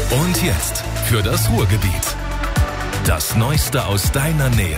Und jetzt für das Ruhrgebiet. Das Neueste aus deiner Nähe.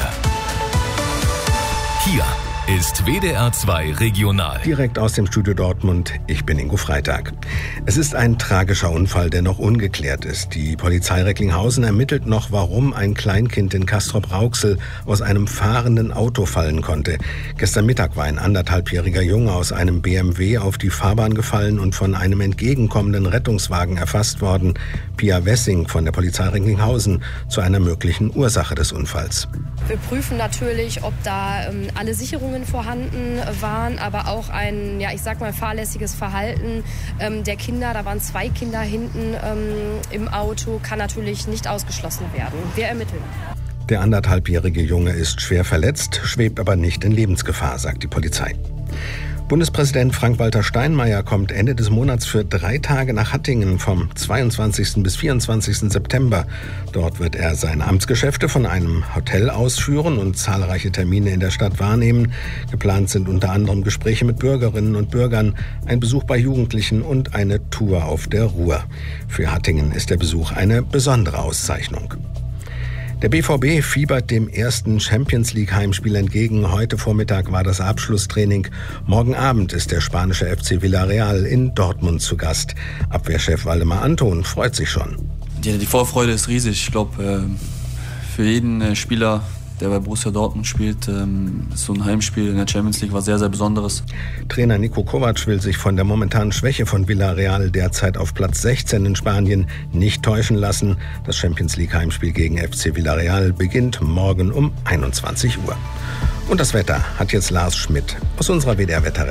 Hier ist WDR 2 Regional. Direkt aus dem Studio Dortmund, ich bin Ingo Freitag. Es ist ein tragischer Unfall, der noch ungeklärt ist. Die Polizei Recklinghausen ermittelt noch, warum ein Kleinkind in Castrop-Rauxel aus einem fahrenden Auto fallen konnte. Gestern Mittag war ein 1,5-jähriger Junge aus einem BMW auf die Fahrbahn gefallen und von einem entgegenkommenden Rettungswagen erfasst worden. Pia Wessing von der Polizei Recklinghausen zu einer möglichen Ursache des Unfalls. Wir prüfen natürlich, ob da alle Sicherungen vorhanden waren, aber auch ein, fahrlässiges Verhalten der Kinder. Da waren 2 Kinder hinten im Auto, kann natürlich nicht ausgeschlossen werden. Wir ermitteln. Der 1,5-jährige Junge ist schwer verletzt, schwebt aber nicht in Lebensgefahr, sagt die Polizei. Bundespräsident Frank-Walter Steinmeier kommt Ende des Monats für 3 Tage nach Hattingen vom 22. bis 24. September. Dort wird er seine Amtsgeschäfte von einem Hotel ausführen und zahlreiche Termine in der Stadt wahrnehmen. Geplant sind unter anderem Gespräche mit Bürgerinnen und Bürgern, ein Besuch bei Jugendlichen und eine Tour auf der Ruhr. Für Hattingen ist der Besuch eine besondere Auszeichnung. Der BVB fiebert dem ersten Champions-League-Heimspiel entgegen. Heute Vormittag war das Abschlusstraining. Morgen Abend ist der spanische FC Villarreal in Dortmund zu Gast. Abwehrchef Waldemar Anton freut sich schon. Ja, die Vorfreude ist riesig. Ich glaube, für jeden Spieler, der bei Borussia Dortmund spielt, so ein Heimspiel in der Champions League war sehr, sehr Besonderes. Trainer Niko Kovac will sich von der momentanen Schwäche von Villarreal, derzeit auf Platz 16 in Spanien, nicht täuschen lassen. Das Champions League Heimspiel gegen FC Villarreal beginnt morgen um 21 Uhr. Und das Wetter hat jetzt Lars Schmidt aus unserer WDR Wetterredaktion.